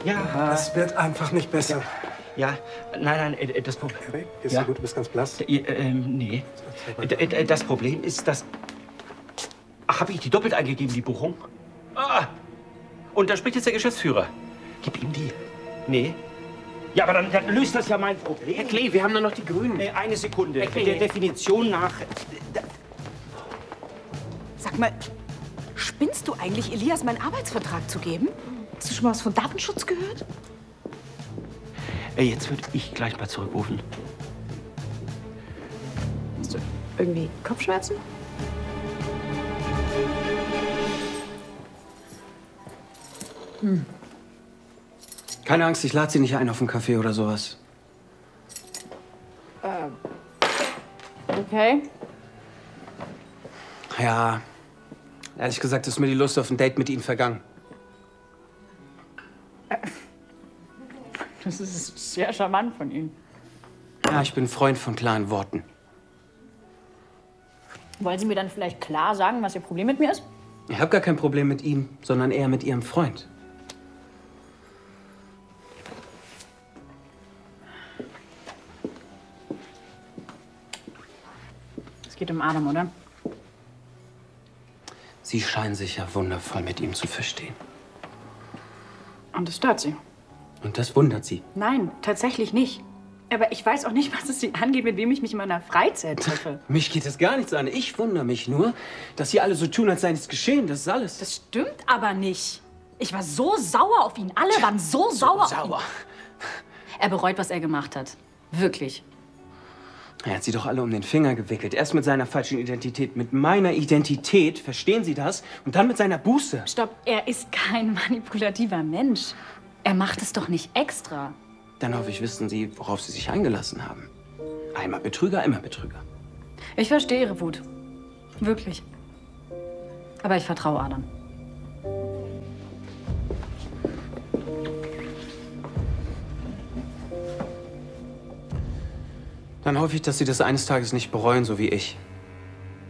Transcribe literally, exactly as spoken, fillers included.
Ja. Das wird einfach nicht besser. Ja, nein, nein, äh, das Problem... Harry, geht's ja. dir gut? Du bist ganz blass. Äh, ähm, nee. D äh, das Problem ist, dass... Ach, habe ich die doppelt eingegeben, die Buchung? Ah! Und da spricht jetzt der Geschäftsführer. Gib ihm die. Nee. Ja, aber dann, dann löst das ja mein Problem. Herr Klee, wir haben nur noch die Grünen. Äh, eine Sekunde. Herr Klee. Der Definition nach... Sag mal, spinnst du eigentlich, Elias meinen Arbeitsvertrag zu geben? Hast du schon mal was von Datenschutz gehört? Äh, jetzt würde ich gleich mal zurückrufen. Hast du irgendwie Kopfschmerzen? Hm. Keine Angst, ich lade Sie nicht ein auf einen Kaffee oder sowas. Ähm. Okay. Ja, ehrlich gesagt ist mir die Lust auf ein Date mit Ihnen vergangen. Das ist sehr charmant von Ihnen. Ja, ich bin Freund von klaren Worten. Wollen Sie mir dann vielleicht klar sagen, was Ihr Problem mit mir ist? Ich habe gar kein Problem mit Ihnen, sondern eher mit Ihrem Freund. Es geht um Adam, oder? Sie scheinen sich ja wundervoll mit ihm zu verstehen. Und das stört Sie? Und das wundert Sie. Nein, tatsächlich nicht. Aber ich weiß auch nicht, was es Sie angeht, mit wem ich mich in meiner Freizeit treffe. Mich geht das gar nichts an. Ich wundere mich nur, dass Sie alle so tun, als sei nichts geschehen. Das ist alles. Das stimmt aber nicht. Ich war so sauer auf ihn. Alle waren so sauer. So sauer. Auf ihn. Er bereut, was er gemacht hat. Wirklich. Er hat Sie doch alle um den Finger gewickelt. Erst mit seiner falschen Identität, mit meiner Identität, verstehen Sie das? Und dann mit seiner Buße. Stopp, er ist kein manipulativer Mensch. Er macht es doch nicht extra. Dann hoffe ich, wissen Sie, worauf Sie sich eingelassen haben. Einmal Betrüger, immer Betrüger. Ich verstehe Ihre Wut. Wirklich. Aber ich vertraue Adam. Dann hoffe ich, dass Sie das eines Tages nicht bereuen, so wie ich.